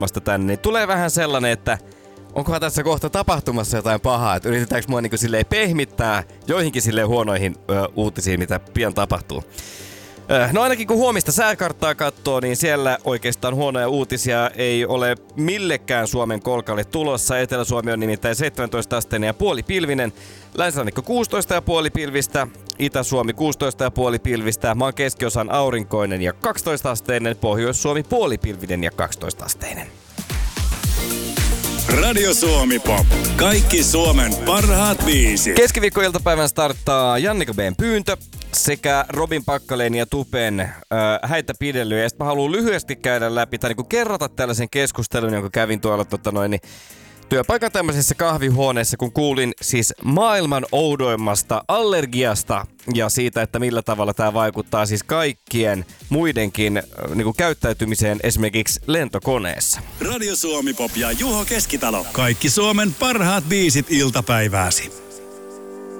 vasta tänne, niin tulee vähän sellainen, että onkohan tässä kohta tapahtumassa jotain pahaa, että yritetäänkö mua niinku silleen pehmittää joihinkin silleen huonoihin uutisiin, mitä pian tapahtuu. No ainakin kun huomista sääkarttaa katsoo, niin siellä oikeastaan huonoja uutisia ei ole millekään Suomen kolkalle tulossa. Etelä-Suomi on nimittäin 17 asteinen ja puolipilvinen, länsirannikko 16 ja puoli pilvistä, Itä-Suomi 16 ja puoli pilvistä, maan keskiosan aurinkoinen ja 12 asteinen, Pohjois-Suomi puolipilvinen ja 12 asteinen. Radio Suomi Pop. Kaikki Suomen parhaat biisit. Keskiviikkoiltapäivän starttaa Janniko B:n Pyyntö sekä Robin Packalén ja Tupen Häitä pidelyjä. Ja sitten mä haluan lyhyesti käydä läpi tai niinku kerrata tällaisen keskustelun, jonka kävin tuolla työpaikan tämmöisessä kahvihuoneessa, kun kuulin siis maailman oudoimmasta allergiasta ja siitä, että millä tavalla tämä vaikuttaa siis kaikkien muidenkin niinku käyttäytymiseen esimerkiksi lentokoneessa. Radio Suomi Pop ja Juho Keskitalo. Kaikki Suomen parhaat biisit iltapäivääsi.